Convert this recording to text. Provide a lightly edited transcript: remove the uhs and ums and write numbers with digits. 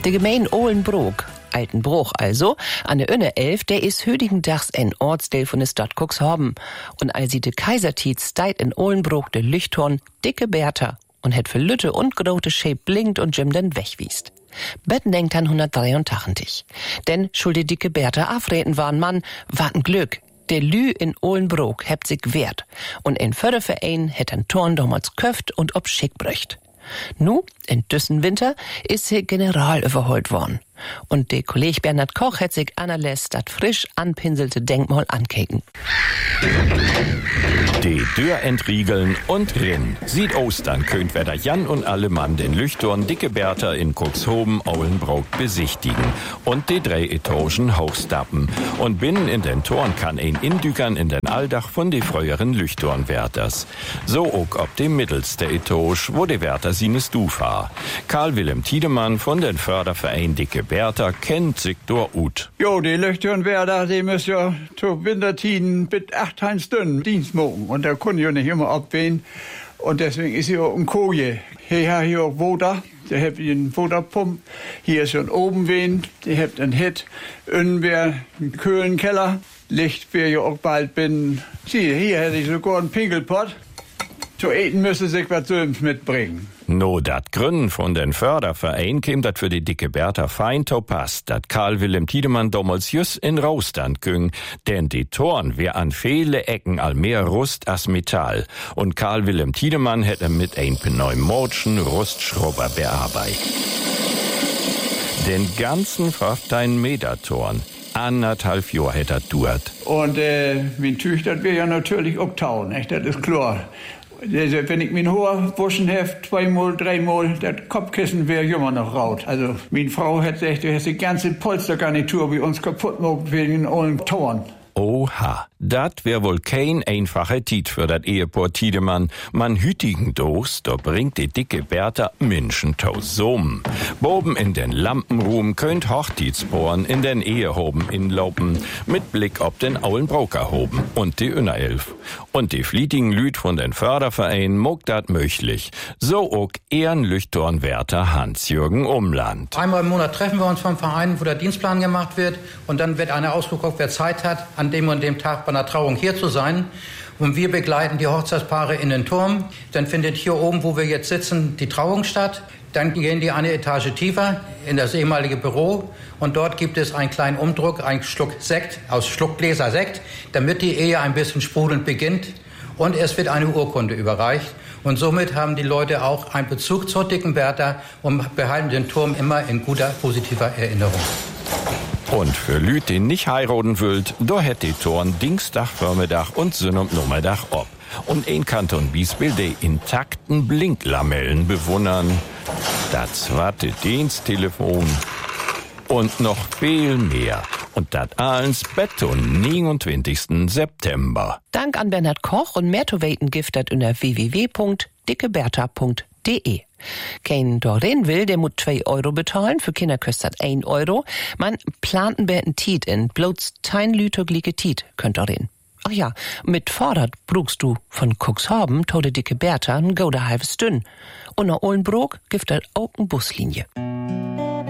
De Gemein Ohlenbroek, Altenbruch also, an der Önne 11, der is hüdigendags ein Ortsdeel von der Stadt Cuxhaven. Und als sie de Kaisertiet steit in Ohlenbroek de Lüchthorn dicke Bertha und het für Lütte und grote Scheep blinkt und Jim den wegwiest. Betten denkt an 183. Denn schuld die dicke Bertha afreden war ein Mann, war ein Glück. Der Lü in Ohlenbroek hebt sich wehrt. Und ein Förderverein het ein Torn damals köft und ob schick bröcht. Nu, in düssen Winter, is sie general überholt worden. Und der Kollege Bernhard Koch hat sich anerlässt dat frisch anpinselte Denkmal ankeken. Die Tür entriegeln und rin. Sieht Ostern könnt wer Jan und alle Mann den Lüchthorn dicke Bertha in Cuxhaven Ohlenbroek besichtigen und die 3 Etagen hochstappen. Und binnen in den Toren kann ein indükern in den Alldach von die früheren Lüchthornwärters. So auch ob dem mittelste Etage, wo die Wärter sine Stufa. Karl Willem Tiedemann von den Förderverein dicke Bertha kennt sich dort ut. Jo, die Lüchthornwärter, die müssen ja zu Wintertiden mit 8 Stunden Dienst machen. Und da können ja nicht immer abwählen. Und deswegen ist hier auch ein Koje. Hier auch Woder. Der hat einen Woderpump. Hier ist schon oben Wind. Der hat einen Hit. Innen wäre ein Köhlenkeller. Licht wäre ja auch bald bin. Sieh, hier hätte ich sogar einen Pinkelpott. Zu eten müsste sich was Söms mitbringen. No, dat Gründen von den Förderverein käm dat für die dicke Bertha fein to passt, dat Karl Willem Tiedemann damals just in Rostand güng, denn die Toren wär an viele Ecken all mehr Rust as Metall und Karl Willem Tiedemann hätte mit ein pneumotischen Rustschrubber bearbeitet. Den ganzen 15 Meter Toren. 1,5 Jahre hätte er duert. Und mein Tüch, das wär ja natürlich obtauen, nicht? Das ist klar. Wenn ich mein Haar waschen heft, 2-mal, 3-mal, das Kopfkissen wäre immer noch raut. Also, meine Frau hat gesagt, du hast die ganze Polstergarnitur bei uns kaputt gemacht wegen allen Toren. Oha, dat wär wohl kein einfacher Tiet für dat Ehepaar Tiedemann. Man hütigen Dos, da bringt die dicke Bertha Menschen tausum. Boben in den Lampenruhm könnt Hochzeitspaaren in den Ehehoben inlaufen, mit Blick ob den Ohlenbroeker-Hoben und die Önnerelf. Und die flietigen Lüd von den Fördervereinen mog dat möglich. So auch Ehrenlüchthornwärter Hans-Jürgen Umland. Einmal im Monat treffen wir uns vom Verein, wo der Dienstplan gemacht wird. Und dann wird einer ausgeguckt, wer Zeit hat, an dem und dem Tag bei einer Trauung hier zu sein. Und wir begleiten die Hochzeitspaare in den Turm. Dann findet hier oben, wo wir jetzt sitzen, die Trauung statt. Dann gehen die eine Etage tiefer in das ehemalige Büro. Und dort gibt es einen kleinen Umdruck, einen Schluck Sekt, aus Schluckgläser Sekt, damit die Ehe ein bisschen sprudelnd beginnt. Und es wird eine Urkunde überreicht. Und somit haben die Leute auch einen Bezug zur dicken Bertha und behalten den Turm immer in guter, positiver Erinnerung. Und für Lüd, die nicht heiraten wollt, da hätt die Toren Dienstag, Vormittag und Sonnabendnachmittag ob. Und ein Kanton Biesbild die intakten Blinklamellen bewundern. Das zweite Diensttelefon und noch viel mehr. Und das alles beton 29. September. Dank an Bernhard Koch und mehr zu weten giftet unter www.dickebertha.de. Kein dorthin will, der muss 2 Euro bezahlen, für Kinder kostet 1 Euro. Man plant ein bisschen Tiet in, bloß tein lütogliche Tiet könnt dorthin. Ach ja, mit Vorrat brugst du von Cuxhaven tode dicke Bertha n gode halbes Stünd. Und nach Ohlenbroek gibt auch eine Buslinie.